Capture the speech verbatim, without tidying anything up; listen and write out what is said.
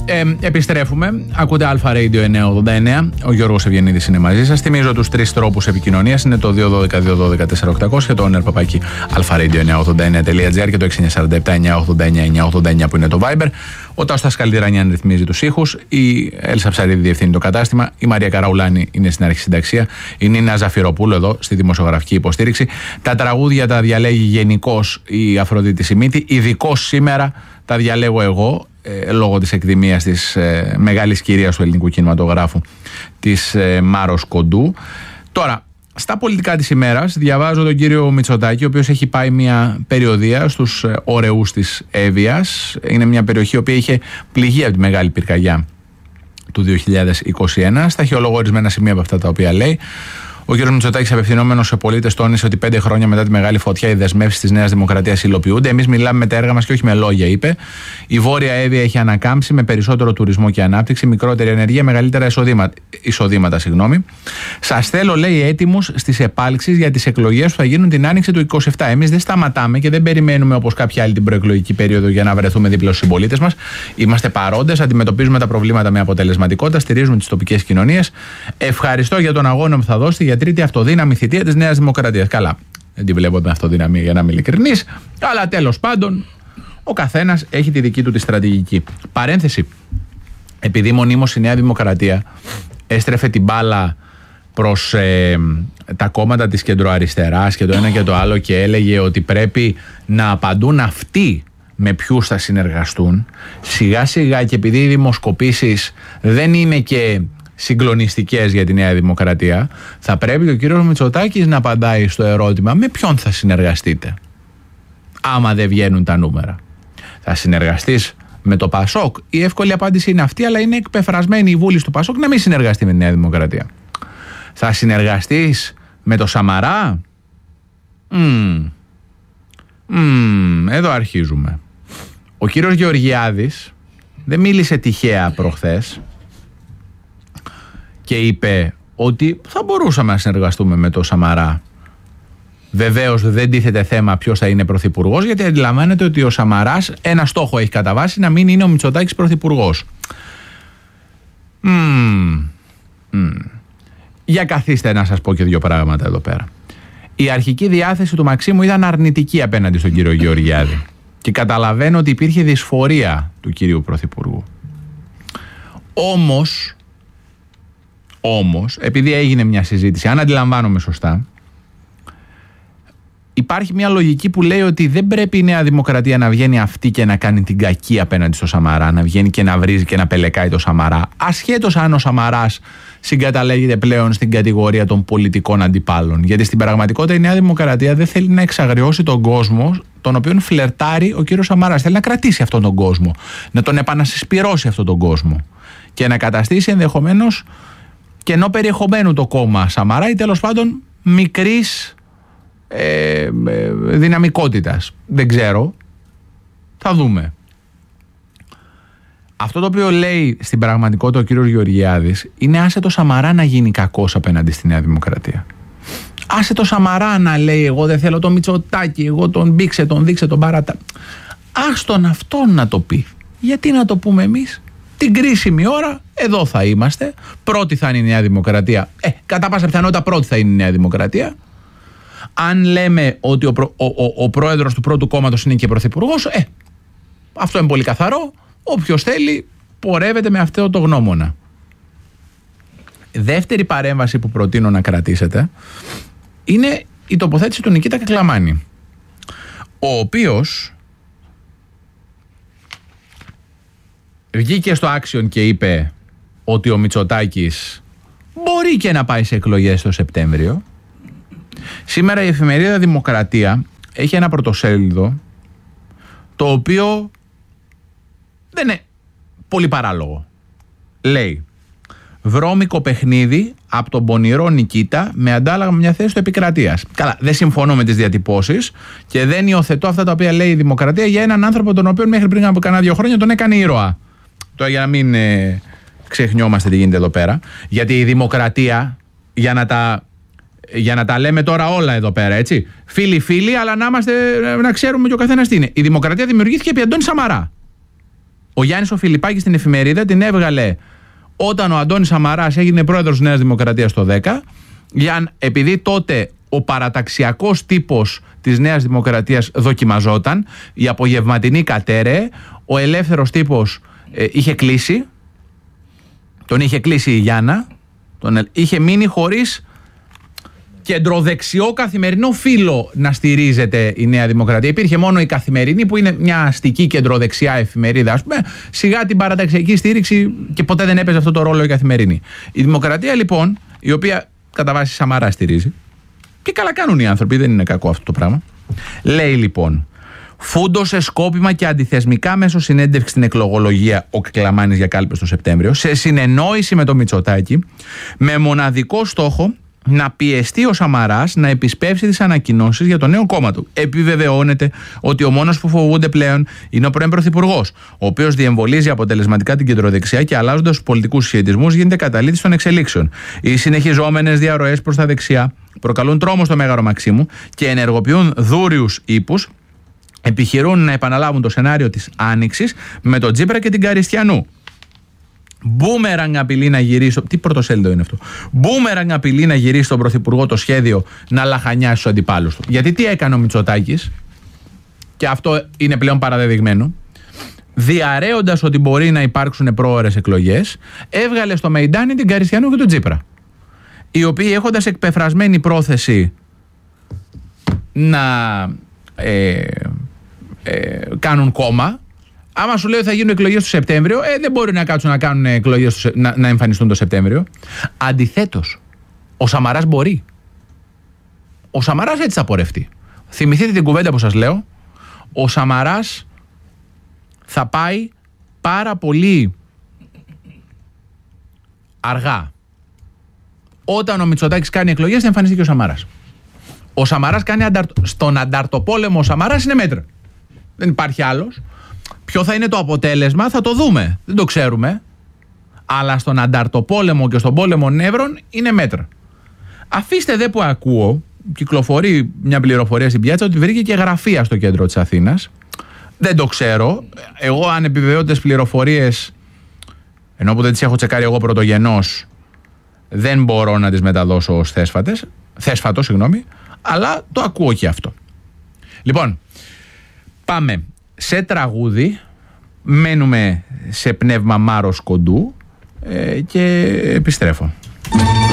ε, επιστρέφουμε. Ακούτε Αλφα Radio εννιακόσια ογδόντα εννέα. Ο Γιώργος Ευγενίδης είναι μαζί σας. Θυμίζω τους τρεις τρόπους επικοινωνίας. Είναι το δύο ένα δύο δύο ένα δύο τέσσερα οκτώ μηδέν μηδέν, το owner παπάκι αλφα radio εννιακόσια ογδόντα εννέα τελεία τζι άρ και το έξι εννιά τέσσερα επτά εννιακόσια ογδόντα εννέα εννιακόσια ογδόντα εννέα που είναι το Viber. Ο Τάστας Καλντιρανιάν ρυθμίζει τους ήχους. Η Έλσα Ψαρίδη διευθύνει το κατάστημα. Η Μαρία Καραουλάνη είναι στην αρχισυνταξία. Η Νίνα Ζαφυροπούλου εδώ στη δημοσιογραφική υποστήριξη. Τα τραγούδια τα διαλέγει γενικώς η Αφροδίτη Σιμίτη. Ειδικώς σήμερα τα διαλέγω εγώ. Ε, λόγω της εκδημίας της ε, μεγάλης κυρίας του ελληνικού κινηματογράφου, της ε, Μάρος Κοντού. Τώρα, στα πολιτικά της ημέρας διαβάζω τον κύριο Μητσοτάκη, ο οποίος έχει πάει μια περιοδεία στους ε, ωραίους της Εύβοιας. Είναι μια περιοχή η οποία είχε πληγεί από τη μεγάλη πυρκαγιά του δύο χιλιάδες είκοσι ένα. Στα αρχαιολόγω ορισμένα σημεία από αυτά τα οποία λέει. Ο κ. Μητσοτάκης, απευθυνόμενος σε πολίτες, τόνισε ότι πέντε χρόνια μετά τη μεγάλη φωτιά οι δεσμεύσεις της Νέας Δημοκρατίας υλοποιούνται. Εμείς μιλάμε με τα έργα μας και όχι με λόγια, είπε. Η Βόρεια Εύβοια έχει ανακάμψει με περισσότερο τουρισμό και ανάπτυξη, μικρότερη ενεργεία, μεγαλύτερα εισοδήματα. εισοδήματα συγγνώμη. Σας θέλω, λέει, έτοιμους στις επάλξεις για τις εκλογές που θα γίνουν την άνοιξη του είκοσι επτά. Εμείς δεν σταματάμε και δεν περιμένουμε όπως κάποιοι άλλοι την προεκλογική περίοδο για να βρεθούμε δίπλα στους συμπολίτες μας. Είμαστε παρόντες, αντιμετωπίζουμε τα προβλήματα με αποτελεσματικότητα, στηρίζουμε τις τοπικές κοινωνίες. Ευχαριστώ για τον αγώνα που θα δώσετε για τρίτη αυτοδύναμη θητεία της Νέας Δημοκρατίας. Καλά, δεν τη βλέπω με αυτοδυναμία για να είμαι ειλικρινής, αλλά τέλος πάντων ο καθένας έχει τη δική του τη στρατηγική. Παρένθεση, επειδή μονίμως η Νέα Δημοκρατία έστρεφε την μπάλα προς ε, τα κόμματα της κεντροαριστεράς και το ένα και το άλλο και έλεγε ότι πρέπει να απαντούν αυτοί με ποιους θα συνεργαστούν, σιγά σιγά, και επειδή οι δημοσκοπήσεις δεν είναι και συγκλονιστικές για τη Νέα Δημοκρατία, θα πρέπει ο κύριος Μητσοτάκης να απαντάει στο ερώτημα με ποιον θα συνεργαστείτε άμα δεν βγαίνουν τα νούμερα. Θα συνεργαστείς με το Πασόκ? Η εύκολη απάντηση είναι αυτή, αλλά είναι εκπεφρασμένη η βούληση του Πασόκ να μην συνεργαστεί με τη Νέα Δημοκρατία. Θα συνεργαστείς με το Σαμαρά? Mm. Mm. Εδώ αρχίζουμε. Ο κύριος Γεωργιάδης δεν μίλησε τυχαία προχθές και είπε ότι θα μπορούσαμε να συνεργαστούμε με το Σαμαρά. Βεβαίως δεν τίθεται θέμα ποιος θα είναι πρωθυπουργός, γιατί αντιλαμβάνεται ότι ο Σαμαράς ένα στόχο έχει κατά βάση, να μην είναι ο Μητσοτάκης πρωθυπουργός. Mm. Mm. Για καθίστε να σας πω και δύο πράγματα εδώ πέρα. Η αρχική διάθεση του Μαξίμου ήταν αρνητική απέναντι στον κύριο Γεωργιάδη και καταλαβαίνω ότι υπήρχε δυσφορία του κυρίου πρωθυπουργού. Όμως Όμως, επειδή έγινε μια συζήτηση, αν αντιλαμβάνομαι σωστά, υπάρχει μια λογική που λέει ότι δεν πρέπει η Νέα Δημοκρατία να βγαίνει αυτή και να κάνει την κακή απέναντι στο Σαμαρά, να βγαίνει και να βρίζει και να πελεκάει το Σαμαρά, ασχέτως αν ο Σαμαράς συγκαταλέγεται πλέον στην κατηγορία των πολιτικών αντιπάλων. Γιατί στην πραγματικότητα η Νέα Δημοκρατία δεν θέλει να εξαγριώσει τον κόσμο τον οποίον φλερτάρει ο κύριος Σαμαράς. Θέλει να κρατήσει αυτόν τον κόσμο, να τον επανασυσπυρώσει αυτόν τον κόσμο και να καταστήσει ενδεχομένως κενό περιεχομένου το κόμμα Σαμαρά ή τέλος πάντων μικρής ε, ε, δυναμικότητας. Δεν ξέρω. Θα δούμε. Αυτό το οποίο λέει στην πραγματικότητα ο κύριος Γεωργιάδης είναι άσε το Σαμαρά να γίνει κακός απέναντι στη Νέα Δημοκρατία. Άσε το Σαμαρά να λέει εγώ δεν θέλω το Μητσοτάκη, εγώ τον μπήξε, τον δείξε, τον παρατα. Ας τον αυτόν να το πει. Γιατί να το πούμε εμείς? Την κρίσιμη ώρα εδώ θα είμαστε. Πρώτη θα είναι η Νέα Δημοκρατία. Ε, κατά πάσα πιθανότητα πρώτη θα είναι η Νέα Δημοκρατία. Αν λέμε ότι ο, προ, ο, ο, ο πρόεδρος του πρώτου κόμματος είναι και πρωθυπουργός, ε, αυτό είναι πολύ καθαρό. Όποιος θέλει πορεύεται με αυτό το γνώμονα. Δεύτερη παρέμβαση που προτείνω να κρατήσετε είναι η τοποθέτηση του Νικήτα Κακλαμάνη, ο οποίος βγήκε στο Action και είπε ότι ο Μητσοτάκης μπορεί και να πάει σε εκλογές το Σεπτέμβριο. Σήμερα η εφημερίδα Δημοκρατία έχει ένα πρωτοσέλιδο το οποίο δεν είναι πολύ παράλογο. Λέει βρώμικο παιχνίδι από τον πονηρό Νικήτα με αντάλλαγμα μια θέση του Επικρατείας. Καλά, δεν συμφωνώ με τις διατυπώσεις και δεν υιοθετώ αυτά τα οποία λέει η Δημοκρατία για έναν άνθρωπο τον οποίο μέχρι πριν από κανένα δύο χρόνια τον έκανε ήρωα. Τώρα για να μην ε, ξεχνιόμαστε τι γίνεται εδώ πέρα. Γιατί η Δημοκρατία, για να τα, για να τα λέμε τώρα όλα εδώ πέρα, έτσι. Φίλοι-φίλοι, αλλά να, είμαστε, να ξέρουμε και ο καθένας τι είναι. Η Δημοκρατία δημιουργήθηκε επί Αντώνη Σαμαρά. Ο Γιάννης ο Φιλιππάκης στην εφημερίδα την έβγαλε όταν ο Αντώνης Σαμαράς έγινε πρόεδρος της Νέας Δημοκρατίας το δέκα, για, επειδή τότε ο παραταξιακός τύπος της Νέας Δημοκρατίας δοκιμαζόταν, η απογευματινή κατέρεε, ο ελεύθερος τύπος ε, είχε κλείσει, τον είχε κλείσει η Γιάννα, τον, είχε μείνει χωρίς κεντροδεξιό καθημερινό φύλλο να στηρίζεται η Νέα Δημοκρατία. Υπήρχε μόνο η Καθημερινή που είναι μια αστική κεντροδεξιά εφημερίδα, ας πούμε, σιγά την παραταξιακή στήριξη και ποτέ δεν έπαιζε αυτό το ρόλο η Καθημερινή. Η Δημοκρατία λοιπόν, η οποία κατά βάση Σαμαρά στηρίζει, και καλά κάνουν οι άνθρωποι, δεν είναι κακό αυτό το πράγμα, λέει λοιπόν: φούντωσε σκόπιμα και αντιθεσμικά μέσω συνέντευξη στην εκλογολογία ο Κλαμάνης για κάλπες το Σεπτέμβριο, σε συνεννόηση με το Μητσοτάκη, με μοναδικό στόχο να πιεστεί ο Σαμαράς να επισπεύσει τις ανακοινώσεις για το νέο κόμμα του. Επιβεβαιώνεται ότι ο μόνος που φοβούνται πλέον είναι ο πρώην Πρωθυπουργός, ο οποίος διεμβολίζει αποτελεσματικά την κεντροδεξιά και αλλάζοντας τους πολιτικούς συσχετισμούς γίνεται καταλήτης των εξελίξεων. Οι συνεχιζόμενες διαρροές προς τα δεξιά προκαλούν τρόμο στο Μέγαρο Μαξίμου και ενεργοποιούν δούριους ύπους. Επιχειρούν να επαναλάβουν το σενάριο της Άνοιξης με τον Τσίπρα και την Καριστιανού. Μπούμερανγκ απειλεί να γυρίσει. Τι πρωτοσέλιδο είναι αυτό. Μπούμερανγκ απειλεί να γυρίσει στον Πρωθυπουργό το σχέδιο να λαχανιάσει τους αντιπάλους του. Γιατί τι έκανε ο Μητσοτάκης, και αυτό είναι πλέον παραδεδειγμένο, διαρρέοντας ότι μπορεί να υπάρξουν πρόωρες εκλογές, έβγαλε στο Μεϊντάνι την Καριστιανού και τον Τσίπρα, οι οποίοι έχοντας εκπεφρασμένη πρόθεση να ε, ε, κάνουν κόμμα, άμα σου λέει ότι θα γίνουν εκλογές το Σεπτέμβριο, ε, δεν μπορεί να κάτσουν να κάνουν εκλογές, το, να, να εμφανιστούν το Σεπτέμβριο. Αντιθέτως, ο Σαμαράς μπορεί. Ο Σαμαράς έτσι θα πορευτεί. Θυμηθείτε την κουβέντα που σας λέω. Ο Σαμαράς θα πάει πάρα πολύ αργά. Όταν ο Μητσοτάκης κάνει εκλογές θα εμφανιστεί και ο Σαμαράς. Ο Σαμαράς κάνει ανταρτ... στον ανταρτοπόλεμο ο Σαμαράς είναι μέτρα. Δεν υπάρχει άλλος. Ποιο θα είναι το αποτέλεσμα θα το δούμε. Δεν το ξέρουμε. Αλλά στον ανταρτοπόλεμο και στον πόλεμο νεύρων είναι μέτρα. Αφήστε δε που ακούω, κυκλοφορεί μια πληροφορία στην πιάτσα ότι βρήκε και γραφεία στο κέντρο της Αθήνας. Δεν το ξέρω. Εγώ αν επιβεβαιώτες πληροφορίες, ενώ που δεν τις έχω τσεκάρει εγώ πρωτογενώς, δεν μπορώ να τις μεταδώσω ως θέσφατες. Θέσφατο, συγγνώμη. Αλλά το ακούω και αυτό. Λοιπόν, πάμε σε τραγούδι, μένουμε σε πνεύμα Μάρος Κοντού ε, και επιστρέφω.